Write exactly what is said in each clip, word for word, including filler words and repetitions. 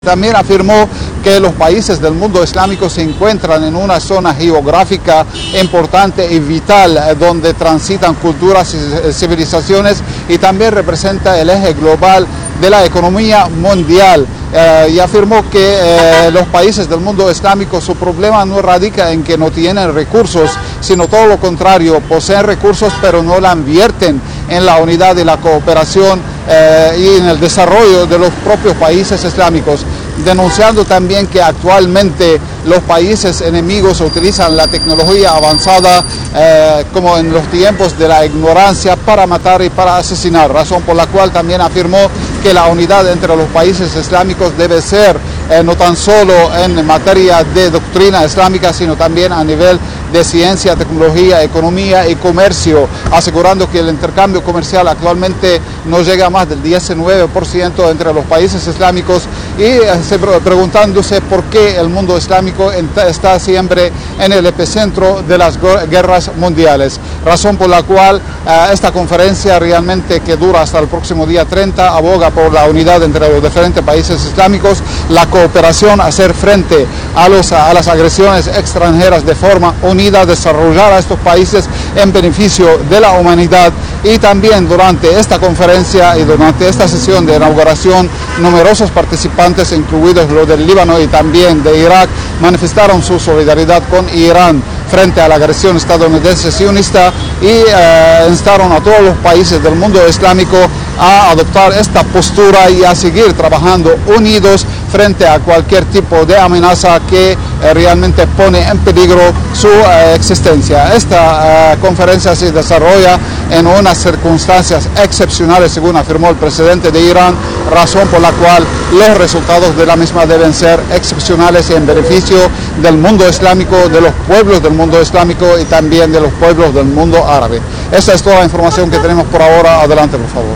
También afirmó que los países del mundo islámico se encuentran en una zona geográfica importante y vital donde transitan culturas y civilizaciones y también representa el eje global de la economía mundial. Eh, y afirmó que eh, los países del mundo islámico, su problema no radica en que no tienen recursos, sino todo lo contrario, poseen recursos pero no la invierten en la unidad y la cooperación eh, y en el desarrollo de los propios países islámicos, denunciando también que actualmente los países enemigos utilizan la tecnología avanzada eh, como en los tiempos de la ignorancia para matar y para asesinar, razón por la cual también afirmó que la unidad entre los países islámicos debe ser eh, no tan solo en materia de doctrina islámica, sino también a nivel de ciencia, tecnología, economía y comercio, asegurando que el intercambio comercial actualmente no llega a más del diecinueve por ciento entre los países islámicos y eh, se, preguntándose por qué el mundo islámico está siempre en el epicentro de las guerras mundiales, razón por la cual eh, esta conferencia realmente, que dura hasta el próximo día treinta, aboga por la unidad entre los diferentes países islámicos, la cooperación, hacer frente a, los, a las agresiones extranjeras de forma unida, desarrollar a estos países en beneficio de la humanidad. Y también durante esta conferencia y durante esta sesión de inauguración, numerosos participantes, incluidos los del Líbano y también de Irak, manifestaron su solidaridad con Irán frente a la agresión estadounidense sionista y eh, instaron a todos los países del mundo islámico a adoptar esta postura y a seguir trabajando unidos frente a cualquier tipo de amenaza que eh, realmente pone en peligro su eh, existencia. Esta eh, conferencia se desarrolla en unas circunstancias excepcionales, según afirmó el presidente de Irán, razón por la cual los resultados de la misma deben ser excepcionales y en beneficio del mundo islámico, de los pueblos del mundo islámico y también de los pueblos del mundo árabe. Esa es toda la información que tenemos por ahora. Adelante, por favor.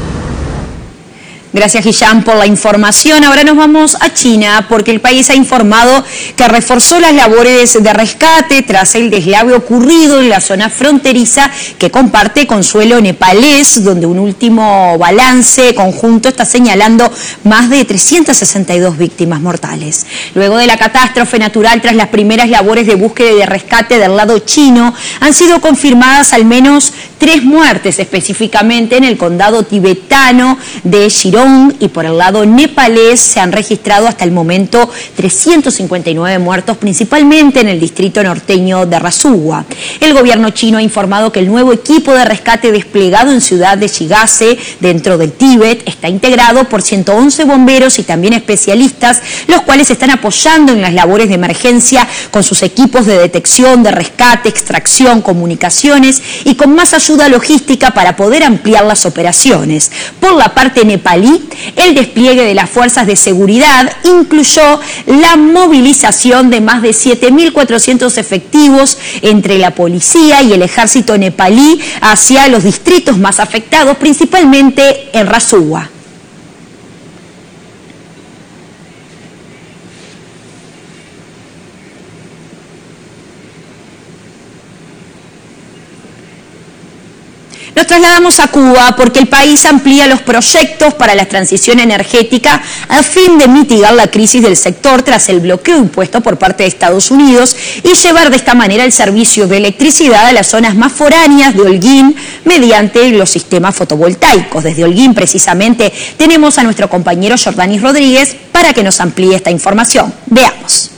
Gracias, Hisham, por la información. Ahora nos vamos a China, porque el país ha informado que reforzó las labores de rescate tras el deslave ocurrido en la zona fronteriza que comparte con suelo nepalés, donde un último balance conjunto está señalando más de trescientas sesenta y dos víctimas mortales. Luego de la catástrofe natural, tras las primeras labores de búsqueda y de rescate del lado chino, han sido confirmadas al menos tres muertes, específicamente en el condado tibetano de Shirong, y por el lado nepalés se han registrado hasta el momento trescientos cincuenta y nueve muertos, principalmente en el distrito norteño de Rasuwa. El gobierno chino ha informado que el nuevo equipo de rescate desplegado en ciudad de Chigase, dentro del Tíbet, está integrado por ciento once bomberos y también especialistas, los cuales están apoyando en las labores de emergencia con sus equipos de detección, de rescate, extracción, comunicaciones y con más ayuda logística para poder ampliar las operaciones. Por la parte nepalí, el despliegue de las fuerzas de seguridad incluyó la movilización de más de siete mil cuatrocientos efectivos entre la policía y el ejército nepalí hacia los distritos más afectados, principalmente en Rasuwa. Nos trasladamos a Cuba porque el país amplía los proyectos para la transición energética a fin de mitigar la crisis del sector tras el bloqueo impuesto por parte de Estados Unidos y llevar de esta manera el servicio de electricidad a las zonas más foráneas de Holguín mediante los sistemas fotovoltaicos. Desde Holguín, precisamente, tenemos a nuestro compañero Jordanis Rodríguez para que nos amplíe esta información. Veamos.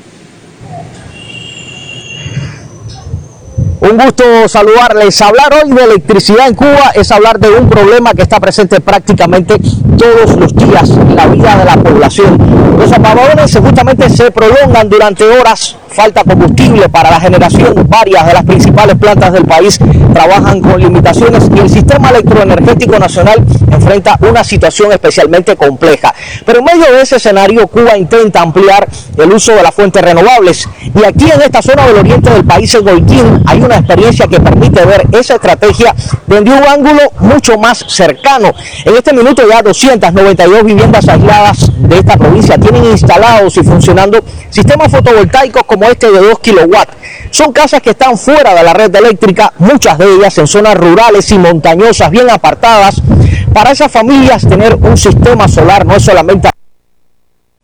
Un gusto saludarles. Hablar hoy de electricidad en Cuba es hablar de un problema que está presente prácticamente todos los días en la vida de la población. Los apagones justamente se prolongan durante horas, falta combustible para la generación, varias de las principales plantas del país trabajan con limitaciones y el sistema electroenergético nacional enfrenta una situación especialmente compleja. Pero en medio de ese escenario, Cuba intenta ampliar el uso de las fuentes renovables y aquí en esta zona del oriente del país, en Holguín, hay una experiencia que permite ver esa estrategia desde un ángulo mucho más cercano. En este minuto ya doscientas noventa y dos viviendas aisladas de esta provincia tienen instalados y funcionando sistemas fotovoltaicos como este de dos kilowatts. Son casas que están fuera de la red eléctrica, muchas de ellas en zonas rurales y montañosas bien apartadas. Para esas familias tener un sistema solar no es solamente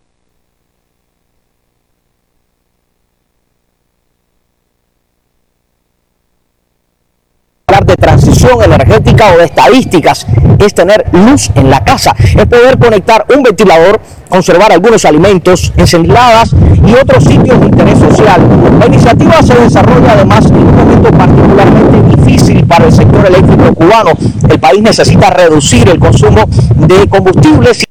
transición energética o de estadísticas es tener luz en la casa, es poder conectar un ventilador, conservar algunos alimentos, ensaladas y otros sitios de interés social. La iniciativa se desarrolla además en un momento particularmente difícil para el sector eléctrico cubano. El país necesita reducir el consumo de combustibles